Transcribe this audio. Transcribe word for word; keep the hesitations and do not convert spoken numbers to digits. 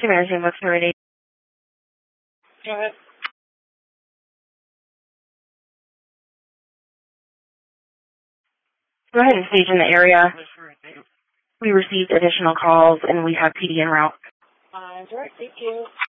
Managing with Fluidity. Go ahead. Go ahead and stage in the area. We received additional calls and we have P D en route. Uh, direct, thank you.